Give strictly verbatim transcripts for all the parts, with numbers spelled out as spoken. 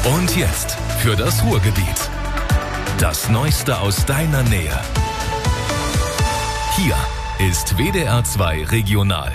Und jetzt für das Ruhrgebiet. Das Neueste aus deiner Nähe. Hier ist W D R zwei Regional.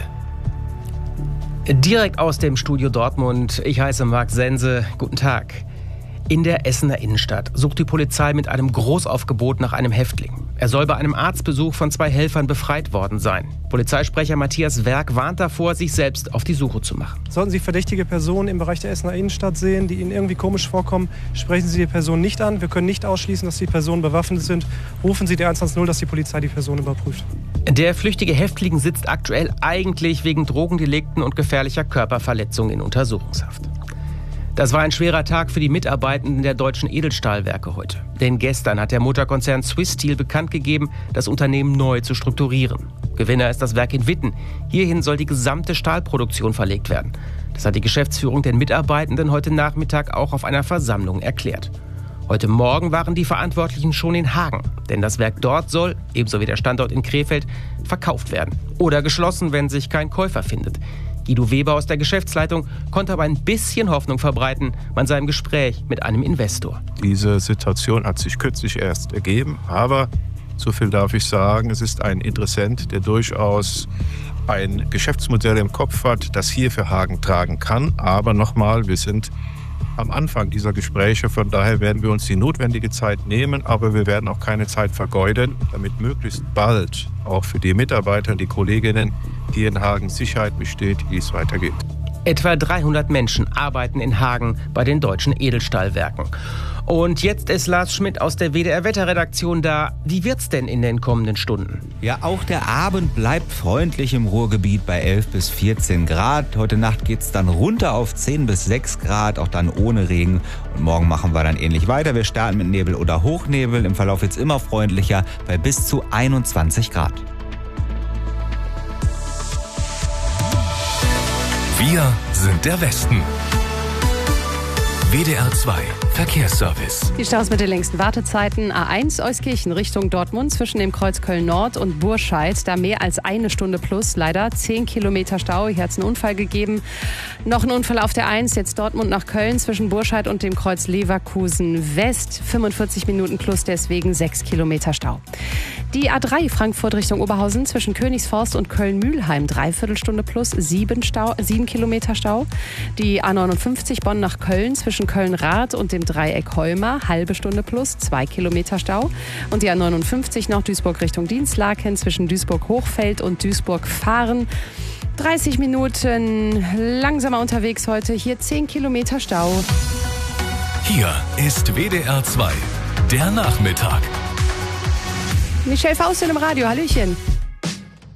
Direkt aus dem Studio Dortmund. Ich heiße Marc Sense. Guten Tag. In der Essener Innenstadt sucht die Polizei mit einem Großaufgebot nach einem Häftling. Er soll bei einem Arztbesuch von zwei Helfern befreit worden sein. Polizeisprecher Matthias Werk warnt davor, sich selbst auf die Suche zu machen. Sollten Sie verdächtige Personen im Bereich der Essener Innenstadt sehen, die Ihnen irgendwie komisch vorkommen, sprechen Sie die Person nicht an. Wir können nicht ausschließen, dass die Personen bewaffnet sind. Rufen Sie die eins eins null, dass die Polizei die Person überprüft. Der flüchtige Häftling sitzt aktuell eigentlich wegen Drogendelikten und gefährlicher Körperverletzung in Untersuchungshaft. Das war ein schwerer Tag für die Mitarbeitenden der deutschen Edelstahlwerke heute. Denn gestern hat der Mutterkonzern Swiss Steel bekannt gegeben, das Unternehmen neu zu strukturieren. Gewinner ist das Werk in Witten. Hierhin soll die gesamte Stahlproduktion verlegt werden. Das hat die Geschäftsführung den Mitarbeitenden heute Nachmittag auch auf einer Versammlung erklärt. Heute Morgen waren die Verantwortlichen schon in Hagen. Denn das Werk dort soll, ebenso wie der Standort in Krefeld, verkauft werden. Oder geschlossen, wenn sich kein Käufer findet. Guido Weber aus der Geschäftsleitung konnte aber ein bisschen Hoffnung verbreiten, man sei im Gespräch mit einem Investor. Diese Situation hat sich kürzlich erst ergeben, aber so viel darf ich sagen, es ist ein Interessent, der durchaus ein Geschäftsmodell im Kopf hat, das hier für Hagen tragen kann. Aber nochmal, wir sind am Anfang dieser Gespräche, von daher werden wir uns die notwendige Zeit nehmen, aber wir werden auch keine Zeit vergeuden, damit möglichst bald auch für die Mitarbeiter und die Kolleginnen hier in Hagen Sicherheit besteht, wie es weitergeht. Etwa dreihundert Menschen arbeiten in Hagen bei den deutschen Edelstahlwerken. Und jetzt ist Lars Schmidt aus der W D R-Wetterredaktion da. Wie wird's denn in den kommenden Stunden? Ja, auch der Abend bleibt freundlich im Ruhrgebiet bei elf bis vierzehn Grad. Heute Nacht geht's dann runter auf zehn bis sechs Grad, auch dann ohne Regen. Und morgen machen wir dann ähnlich weiter. Wir starten mit Nebel oder Hochnebel. Im Verlauf wird's immer freundlicher bei bis zu einundzwanzig Grad. Wir sind der Westen. W D R zwei Verkehrsservice. Die Staus mit den längsten Wartezeiten. A eins Euskirchen Richtung Dortmund zwischen dem Kreuz Köln-Nord und Burscheid. Da mehr als eine Stunde plus. Leider zehn Kilometer Stau. Hier hat es einen Unfall gegeben. Noch ein Unfall auf der eins. Jetzt Dortmund nach Köln zwischen Burscheid und dem Kreuz Leverkusen West. fünfundvierzig Minuten plus, deswegen sechs Kilometer Stau. Die A drei Frankfurt Richtung Oberhausen zwischen Königsforst und Köln-Mühlheim. Dreiviertel Stunde plus, sieben, Stau, sieben Kilometer Stau. Die A neunundfünfzig Bonn nach Köln zwischen Köln-Rath und dem Dreieck Heuma. Halbe Stunde plus, zwei Kilometer Stau. Und die A neunundfünfzig nach Duisburg Richtung Dienstlaken zwischen Duisburg-Hochfeld und Duisburg-Fahren. dreißig Minuten langsamer unterwegs heute. Hier zehn Kilometer Stau. Hier ist W D R zwei, der Nachmittag. Michelle Faust im Radio, Hallöchen.